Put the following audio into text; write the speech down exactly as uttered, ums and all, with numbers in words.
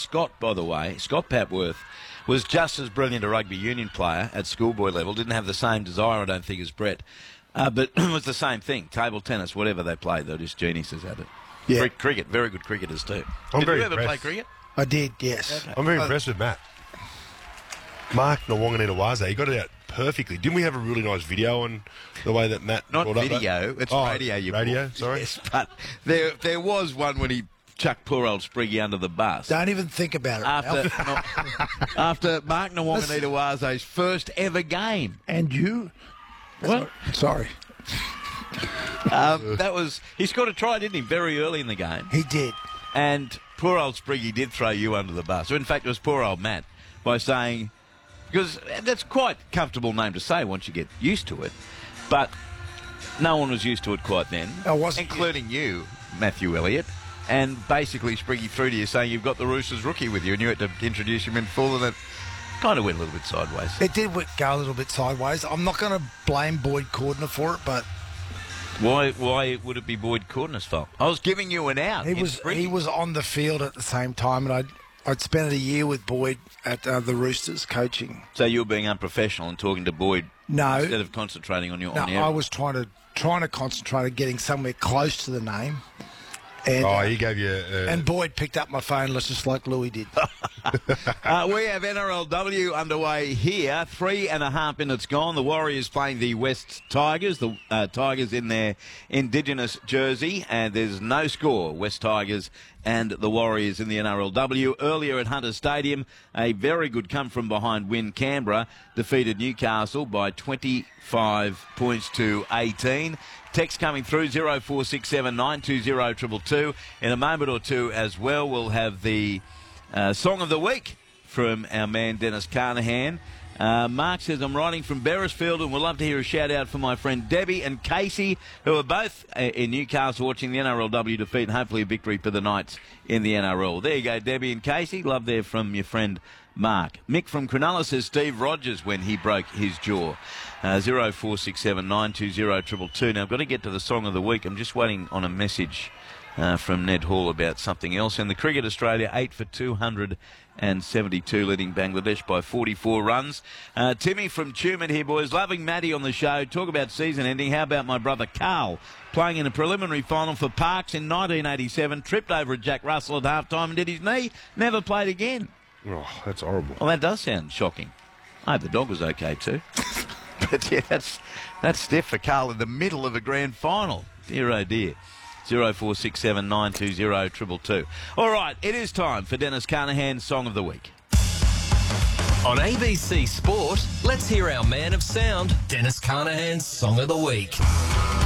Scott, by the way, Scott Papworth, was just as brilliant a rugby union player at schoolboy level. Didn't have the same desire, I don't think, as Brett. Uh, but it was the same thing. Table tennis, whatever they played, they're just geniuses at it. Yeah. Cri- cricket, very good cricketers too. I'm Did very you ever impressed. play cricket? I did, yes. I'm very Uh, impressed with Matt. Mark Nwanganitawaze, he got it out perfectly. Didn't we have a really nice video on the way that Matt Not brought up video, that? it's Oh, radio. You radio, brought. sorry. Yes, but there, there was one when he chucked poor old Spriggy under the bus. Don't even think about it, After, Ralph. not- after Mark Nwanganitawaze's first ever game. And you? What? Sorry. Um, that was he scored a try, didn't he? Very early in the game, He did. and poor old Spriggy did throw you under the bus. So in fact, it was poor old Matt by saying, because that's quite a comfortable name to say once you get used to it, but no one was used to it quite then, I wasn't. including you, Matthew Elliott. And basically, Spriggy threw to you saying you've got the Roosters rookie with you, and you had to introduce him in full, and it kind of went a little bit sideways. It did go a little bit sideways. I'm not going to blame Boyd Cordner for it, but Why? Why would it be Boyd Cordner's fault? I was giving you an out. he in was Spriggy. he was on the field at the same time, and I'd I'd spent a year with Boyd at uh, the Roosters coaching. So you were being unprofessional and talking to Boyd No, instead of concentrating on your no, on your. I was trying to trying to concentrate on getting somewhere close to the name, and Oh, he gave you... Uh, and Boyd picked up my phone just like Louis did. Uh, we have N R L W underway here. Three and a half minutes gone. The Warriors playing the West Tigers. The uh, Tigers in their Indigenous jersey. And there's no score. West Tigers and the Warriors in the N R L W. Earlier at Hunter Stadium, a very good come-from-behind win. Canberra defeated Newcastle by twenty-five points to eighteen. Text coming through, zero four six seven nine two zero two two two. In a moment or two as well, we'll have the... Uh, Song of the Week from our man Dennis Carnahan. Uh, Mark says, I'm writing from Beresfield and would love to hear a shout out for my friend Debbie and Casey, who are both uh, in Newcastle watching the N R L W defeat and hopefully a victory for the Knights in the N R L. There you go, Debbie and Casey. Love there from your friend Mark. Mick from Cronulla says Steve Rogers when he broke his jaw. Uh, zero four six seven nine two zero two two two. Now, I've got to get to the Song of the Week. I'm just waiting on a message Uh, from Ned Hall about something else. In the Cricket Australia, eight for two hundred seventy-two, leading Bangladesh by forty-four runs. Uh, Timmy from Tuman here, boys. Loving Matty on the show. Talk about season ending. How about my brother Carl playing in a preliminary final for Parks in nineteen eighty-seven, tripped over at Jack Russell at halftime and did his knee, never played again. oh, that's horrible. Well, that does sound shocking. I hope the dog was okay too. But yeah, that's, that's stiff for Carl in the middle of a grand final. Dear oh dear. zero four six seven nine two zero two two two. All right, it is time for Dennis Carnahan's Song of the Week. On A B C Sport, let's hear our man of sound, Dennis Carnahan's Song of the Week.